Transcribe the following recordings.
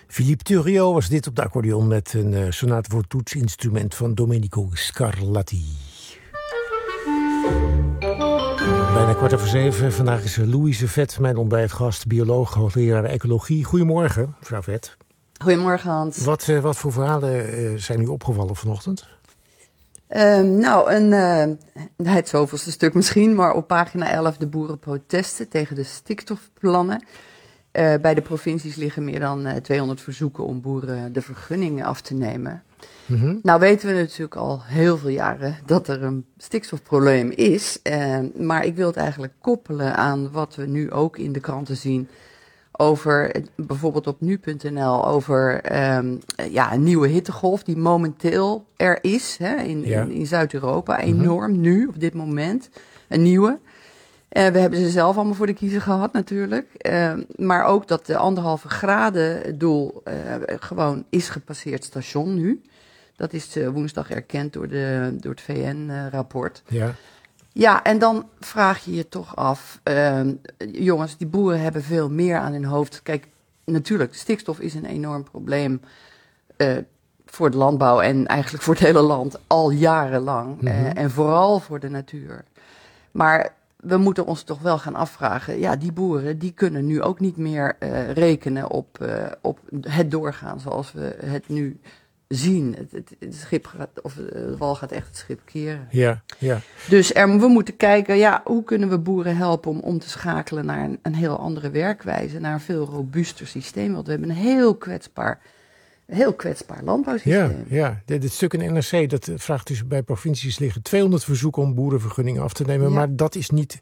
Philippe Thurio was dit op de accordeon met een sonate voor toetsinstrument van Domenico Scarlatti. Bijna 6:15. Vandaag is Louise Vet mijn ontbijtgast, bioloog, hoogleraar ecologie. Goedemorgen, mevrouw Vet. Goedemorgen, Hans. Wat voor verhalen zijn u opgevallen vanochtend? Het zoveelste stuk misschien, maar op pagina 11 de boerenprotesten tegen de stikstofplannen. Bij de provincies liggen meer dan 200 verzoeken om boeren de vergunningen af te nemen. Mm-hmm. Nou weten we natuurlijk al heel veel jaren dat er een stikstofprobleem is. Maar ik wil het eigenlijk koppelen aan wat we nu ook in de kranten zien. Over, bijvoorbeeld op nu.nl, over een nieuwe hittegolf die momenteel er is in Zuid-Europa. Enorm nu, op dit moment. Een nieuwe. We hebben ze zelf allemaal voor de kiezer gehad natuurlijk. Maar ook dat de 1,5 graden doel gewoon is gepasseerd station nu. Dat is woensdag erkend door het VN-rapport. Ja. Ja, en dan vraag je je toch af, jongens, die boeren hebben veel meer aan hun hoofd. Kijk, natuurlijk, stikstof is een enorm probleem voor de landbouw en eigenlijk voor het hele land al jarenlang. Mm-hmm. En vooral voor de natuur. Maar we moeten ons toch wel gaan afvragen, ja, die boeren die kunnen nu ook niet meer rekenen op het doorgaan zoals we het nu zien. Het schip gaat, of de wal gaat echt het schip keren. Ja, ja. Dus we moeten kijken, hoe kunnen we boeren helpen om te schakelen naar een heel andere werkwijze, naar een veel robuuster systeem. Want we hebben een heel kwetsbaar landbouwsysteem. Ja. Dit stuk in NRC, dat vraagt dus bij provincies liggen 200 verzoeken om boerenvergunningen af te nemen. Ja. Maar dat is niet,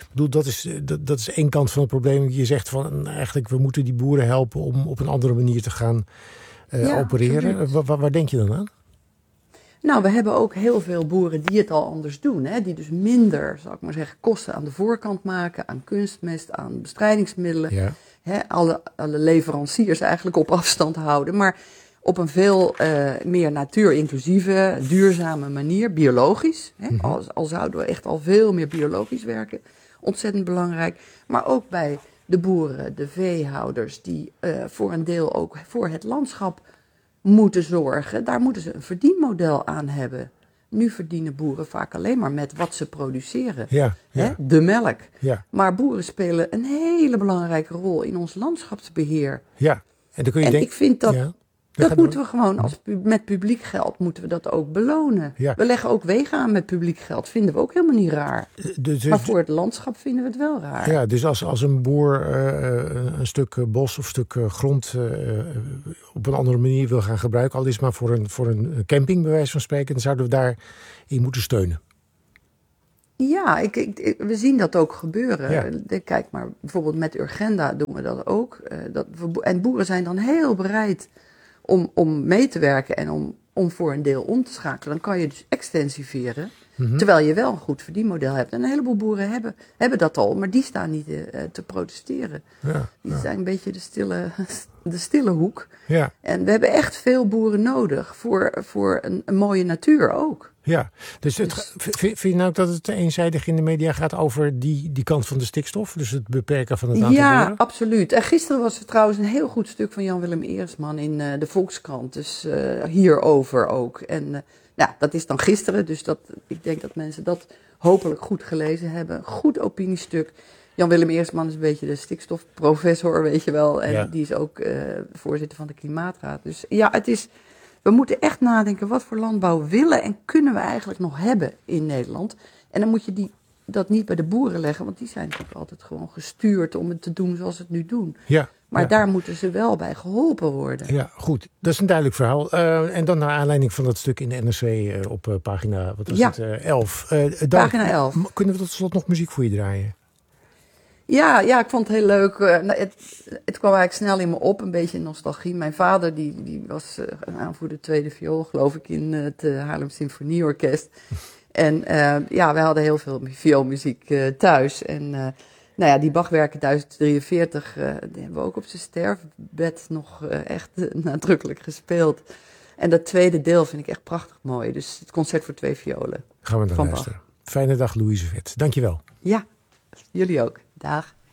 dat is één kant van het probleem. Je zegt van eigenlijk we moeten die boeren helpen om op een andere manier te gaan opereren. Waar denk je dan aan? Nou, we hebben ook heel veel boeren die het al anders doen. Hè? Die dus minder, zal ik maar zeggen, kosten aan de voorkant maken. Aan kunstmest, aan bestrijdingsmiddelen. Ja. Hè? Alle leveranciers eigenlijk op afstand houden. Maar op een veel meer natuurinclusieve, duurzame manier. Biologisch. Hè? Mm-hmm. Al zouden we echt al veel meer biologisch werken. Ontzettend belangrijk. Maar ook bij de boeren, de veehouders, die voor een deel ook voor het landschap moeten zorgen. Daar moeten ze een verdienmodel aan hebben. Nu verdienen boeren vaak alleen maar met wat ze produceren. Ja. Hè? De melk. Ja. Maar boeren spelen een hele belangrijke rol in ons landschapsbeheer. Ja. En dan kun je ik vind dat... Ja. Dat moeten we gewoon, met publiek geld moeten we dat ook belonen. Ja. We leggen ook wegen aan met publiek geld. Vinden we ook helemaal niet raar. Maar voor het landschap vinden we het wel raar. Ja, dus als een boer een stuk bos of stuk grond op een andere manier wil gaan gebruiken, al is maar voor een camping bij wijze van spreken, dan zouden we daarin moeten steunen. Ja, we zien dat ook gebeuren. Ja. Kijk maar, bijvoorbeeld met Urgenda doen we dat ook. En boeren zijn dan heel bereid om mee te werken en om voor een deel om te schakelen. Dan kan je dus extensiveren, terwijl je wel een goed verdienmodel hebt. En een heleboel boeren hebben dat al, maar die staan niet te protesteren. Ja, die zijn een beetje de stille hoek. Ja. En we hebben echt veel boeren nodig voor een mooie natuur ook. Ja, dus vind je nou ook dat het eenzijdig in de media gaat over die kant van de stikstof? Dus het beperken van het aantal boeren? Ja, absoluut. En gisteren was er trouwens een heel goed stuk van Jan-Willem Eresman in de Volkskrant. Dus hierover ook. En dat is dan gisteren. Dus ik denk dat mensen dat hopelijk goed gelezen hebben. Goed opiniestuk. Jan-Willem Eresman is een beetje de stikstofprofessor, weet je wel. En die is ook voorzitter van de Klimaatraad. Dus ja, we moeten echt nadenken, wat voor landbouw willen en kunnen we eigenlijk nog hebben in Nederland. En dan moet je dat niet bij de boeren leggen, want die zijn natuurlijk altijd gewoon gestuurd om het te doen zoals ze het nu doen. Ja, maar daar moeten ze wel bij geholpen worden. Ja, goed. Dat is een duidelijk verhaal. En dan naar aanleiding van dat stuk in de NRC op pagina 11. Pagina 11. Kunnen we tot slot nog muziek voor je draaien? Ja, ik vond het heel leuk. Het kwam eigenlijk snel in me op, een beetje nostalgie. Mijn vader die was aanvoerder tweede viool, geloof ik, in het Haarlem Symfonieorkest. En wij hadden heel veel vioolmuziek thuis. En die Bachwerken 1043, die hebben we ook op zijn sterfbed nog echt nadrukkelijk gespeeld. En dat tweede deel vind ik echt prachtig mooi. Dus het concert voor 2 violen. Gaan we naar luisteren. Fijne dag, Louise Vet. Dankjewel. Ja, jullie ook. Dag.